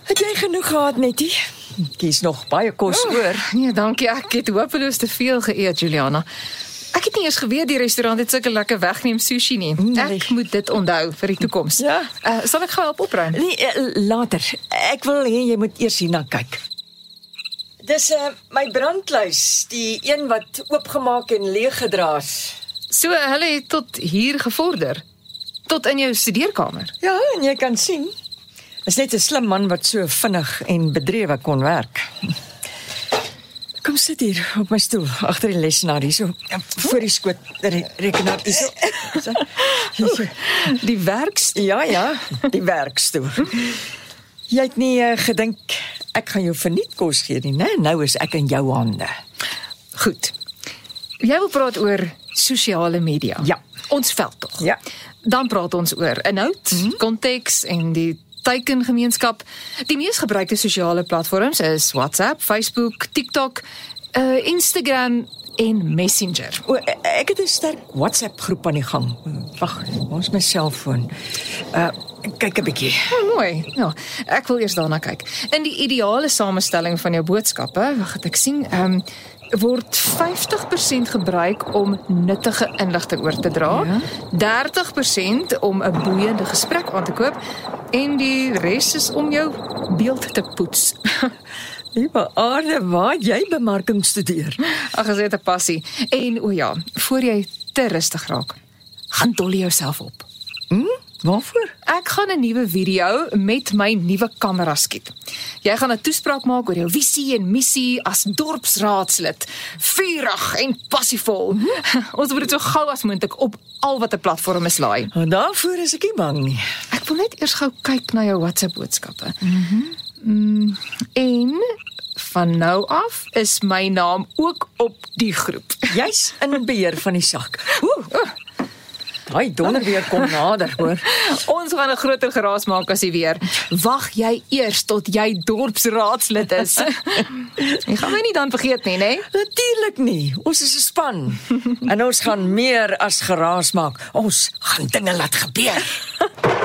Het jy genoeg gehad, Nettie? Kies nog baie kos oor. Nee, dankie, ek het hopeloos te veel geëet, Juliana. Ek het nie eens geweet die restaurant het sulke lekker wegneem sushi nie. Ek moet dit onthou vir die toekoms. Ja. Sal ek gou help opruim? Nee, later. Ek wil hê jy moet eers hierna kyk. Dis my brandluis, die een wat oopgemaak en leeggedra is. So, hulle het tot hier gevorder. Tot in jou studeerkamer. Ja, en jy kan sien. Is net 'n slim man wat so vinnig en bedrewe kon werk. Kom sit hier op my stoel, agter die lesenaar hierso, voor die skoot rekenaar hierso. Die werkstoel. Ja, die werkstoel. Jy het nie gedink ek gaan jou verniet kos gee nie, né? Nou is ek in jou hande. Goed. Jy wil praat oor sosiale media. Ja. Ons veldtog. Ja. Dan praat ons oor inhoud, konteks en die teikengemeenskap. Die mees gebruikte sosiale platforms is WhatsApp, Facebook, TikTok, Instagram en Messenger. Ek het 'n sterk WhatsApp groep aan die gang. Wag, waar is my selfoon? Kyk 'n bietjie. Mooi. Ja, ek wil eers daarna kyk. In die ideale samestelling van jou boodskappe, wag het ek sien, word 50% gebruik om nuttige inligting oor te dra, 30% om 'n boeiende gesprek aan te koop en die res is om jou beeld te poets. Liewe aarde, waar jy bemarking studeer. Ag, as dit 'n passie. En o ja, voor jy te rustig raak, gaan dolly jouself op. Waarvoor? Ek gaan 'n nuwe video met my nuwe kamera skiet. Jy gaan 'n toespraak maak oor jou visie en missie as dorpsraadslid. Vurig en passievol. Ons moet dit so gou as moontlik op al wat 'n platform is laai. Daarvoor is ek nie bang nie. Ek wil net eers gou kyk na jou WhatsApp boodskappe. En van nou af is my naam ook op die groep. Jy's in beheer van die sak. Daai donder weer kom nader, hoor. Ons gaan 'n groter geraas maak as die weer. Wag jy eers tot jy dorpsraadslid is. Jy gaan my nie dan vergeet nie, né? Natuurlik nie. Ons is 'n span. En ons gaan meer as geraas maak. Ons gaan dinge laat gebeur.